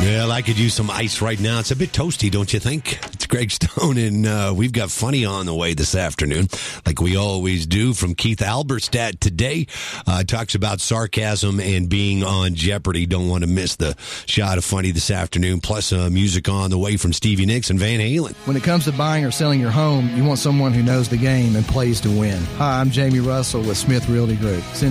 Well, I could use some ice right now. It's a bit toasty, don't you think? It's Greg Stone, and we've got funny on the way this afternoon, like we always do, from Keith Alberstadt today. Talks about sarcasm and being on Jeopardy. Don't want to miss the shot of funny this afternoon. Plus, music on the way from Stevie Nicks and Van Halen. When it comes to buying or selling your home, you want someone who knows the game and plays to win. Hi, I'm Jamie Russell with Smith Realty Group. Since